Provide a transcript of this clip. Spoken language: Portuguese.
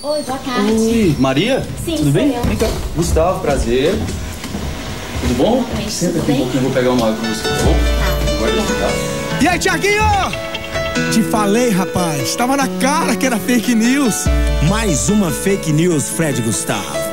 Oi, boa tarde. Oi, Maria? Sim, tudo bem? sou eu. Vem cá. Gustavo, prazer. Tudo bom? Exatamente, Senta tudo aqui um bem? pouquinho, eu vou pegar uma água pra você, tá bom? Tá, Agora obrigada. tá. E aí, Tiaguinho? Te falei, rapaz. Tava na cara que era fake news. Mais uma fake news, Fred Gustavo.